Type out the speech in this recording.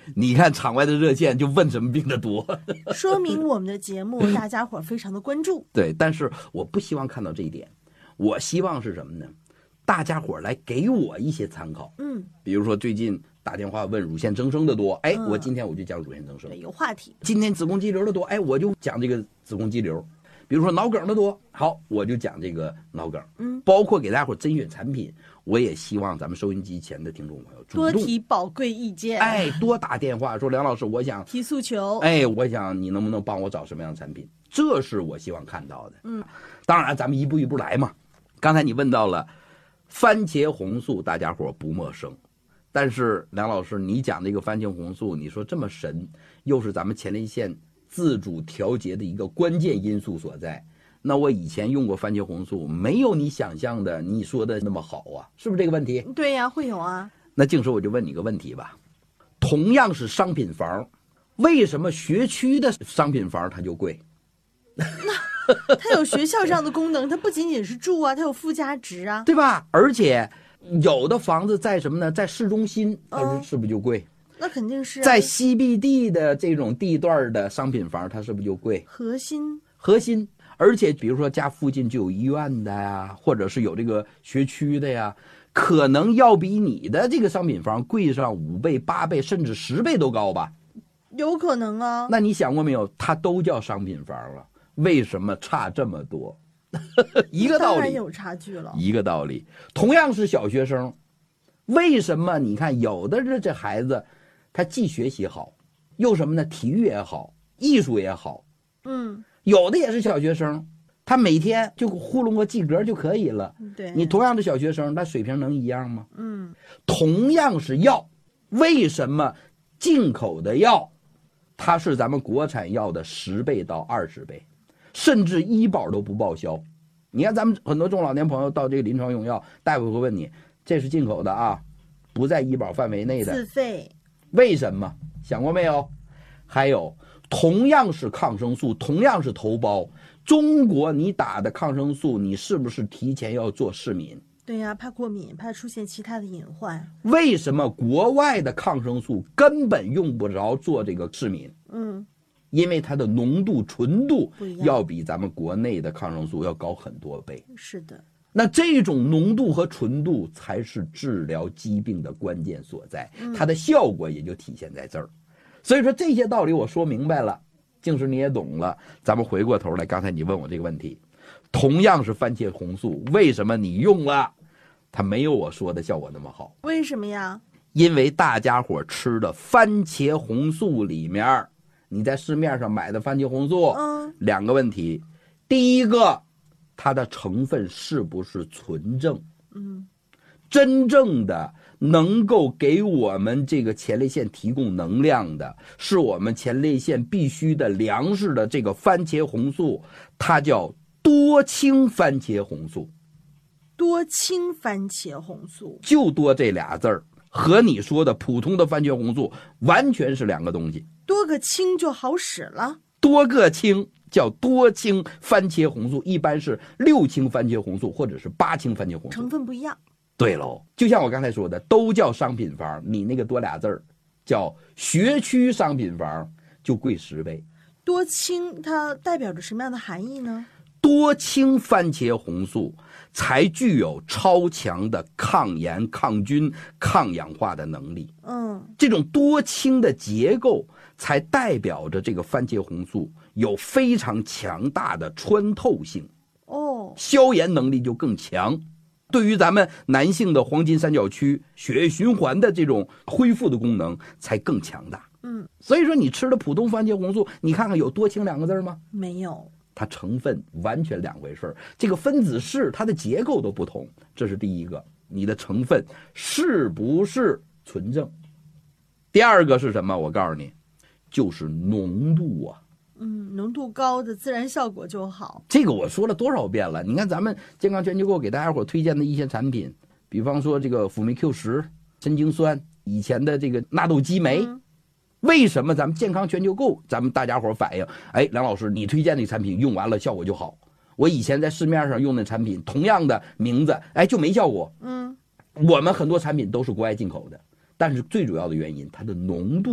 你看场外的热线就问什么病的多， 说明我们的节目大家伙非常的关注。 对，但是我不希望看到这一点，我希望是什么呢？大家伙来给我一些参考。比如说最近打电话问乳腺增生的多，我今天我就讲乳腺增生， 对，有话题。 今天子宫肌瘤的多，我就讲这个子宫肌瘤。比如说脑梗的多，好，我就讲这个脑梗。包括给大家伙甄选产品，我也希望咱们收音机前的听众朋友主动多提宝贵意见， 多打电话说梁老师，我想提诉求， 我想你能不能帮我找什么样的产品，这是我希望看到的。当然咱们一步一步来嘛。刚才你问到了番茄红素，大家伙不陌生，但是梁老师你讲这个番茄红素，你说这么神，又是咱们前列腺自主调节的一个关键因素所在，那我以前用过番茄红素，没有你想象的你说的那么好啊，是不是这个问题？ 对呀，会有啊。 那静说我就问你个问题吧，同样是商品房，为什么学区的商品房它就贵？ 它有学校这样的功能，它不仅仅是住啊，它有附加值啊， 对吧？而且有的房子在什么呢？在市中心，它是不是就贵？ 那肯定是在CBD 的这种地段的商品房，它是不是就贵？ 核心， 而且比如说家附近就有医院的呀，或者是有这个学区的呀，可能要比你的这个商品房贵上5倍、8倍，甚至10倍都高吧？ 有可能啊。 那你想过没有？它都叫商品房了，为什么差这么多？一个道理， 当然有差距了。 一个道理，同样是小学生，为什么你看有的这孩子，他既学习好，又什么呢？体育也好，艺术也好，有的也是小学生，他每天就糊弄个及格就可以了。 对， 你同样的小学生，他水平能一样吗？同样是药，为什么进口的药，它是咱们国产药的10倍到20倍？甚至医保都不报销。你看咱们很多中老年朋友到这个临床用药，大夫会问你，这是进口的啊，不在医保范围内的， 自费。 为什么？想过没有？还有同样是抗生素，同样是头孢，中国你打的抗生素，你是不是提前要做试敏？ 对呀，怕过敏，怕出现其他的隐患。 为什么国外的抗生素根本用不着做这个试敏？因为它的浓度、纯度要比咱们国内的抗生素要高很多倍。 是的。 那这种浓度和纯度才是治疗疾病的关键所在，它的效果也就体现在这儿。所以说这些道理我说明白了，静时你也懂了。咱们回过头来，刚才你问我这个问题，同样是番茄红素，为什么你用了它没有我说的效果那么好？ 为什么呀？因为大家伙吃的番茄红素里面，你在市面上买的番茄红素，两个问题。第一个，它的成分是不是纯正？真正的能够给我们这个前列腺提供能量的，是我们前列腺必须的粮食的这个番茄红素，它叫多氢番茄红素。 多氢番茄红素， 就多这俩字儿，和你说的普通的番茄红素完全是两个东西。 多个氢就好使了， 多个氢叫多氢番茄红素，一般是6氢番茄红素或者是8氢番茄红素， 成分不一样。 对喽，就像我刚才说的，都叫商品房，你那个多俩字儿叫学区商品房，就贵10倍。 多氢它代表着什么样的含义呢？ 多氢番茄红素才具有超强的抗炎、抗菌、抗氧化的能力。这种多氢的结构才代表着这个番茄红素有非常强大的穿透性，消炎能力就更强。对于咱们男性的黄金三角区血液循环的这种恢复的功能才更强大。所以说你吃的普通番茄红素，你看看有多氢2个字吗？ 没有。 它成分完全两回事，这个分子式它的结构都不同，这是第一个，你的成分是不是纯正？第二个是什么？我告诉你，就是浓度啊。 浓度高的自然效果就好。 这个我说了多少遍了？你看咱们健康全球购给大家伙推荐的一些产品，比方说这个辅酶 Q10、神经酸，以前的这个纳豆激酶。为什么咱们健康全球购，咱们大家伙反映，梁老师你推荐的产品用完了效果就好，我以前在市面上用的产品同样的名字，就没效果。我们很多产品都是国外进口的，但是最主要的原因它的浓度